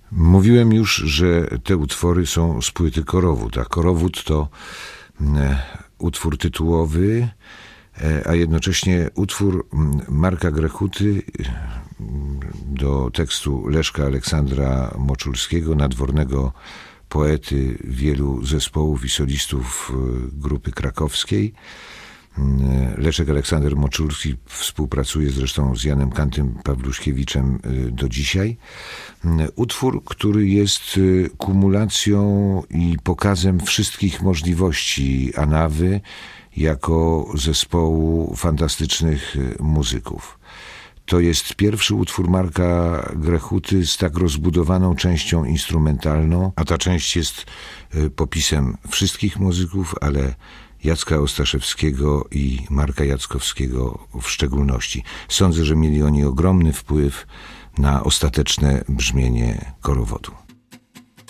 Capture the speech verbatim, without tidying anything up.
Mówiłem już, że te utwory są z płyty Korowód, a Korowód to utwór tytułowy, a jednocześnie utwór Marka Grechuty do tekstu Leszka Aleksandra Moczulskiego, nadwornego poety wielu zespołów i solistów grupy krakowskiej. Leszek Aleksander Moczulski współpracuje zresztą z Janem Kantym Pawluszkiewiczem do dzisiaj. Utwór, który jest kumulacją i pokazem wszystkich możliwości Anawy jako zespołu fantastycznych muzyków. To jest pierwszy utwór Marka Grechuty z tak rozbudowaną częścią instrumentalną, a ta część jest popisem wszystkich muzyków, ale Jacka Ostaszewskiego i Marka Jackowskiego w szczególności. Sądzę, że mieli oni ogromny wpływ na ostateczne brzmienie Korowodu.